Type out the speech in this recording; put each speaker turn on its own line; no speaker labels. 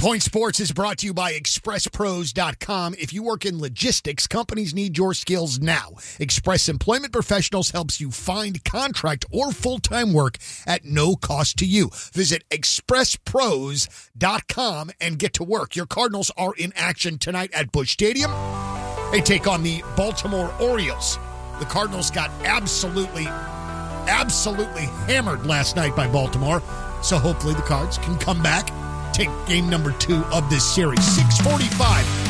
Point Sports is brought to you by ExpressPros.com. If you work in logistics, companies need your skills now. Express Employment Professionals helps you find contract or full-time work at no cost to you. Visit ExpressPros.com and get to work. Your Cardinals are in action tonight at Busch Stadium. They take on the Baltimore Orioles. The Cardinals got absolutely hammered last night by Baltimore. So hopefully the Cards can come back, take game number 2 of this series. 6:45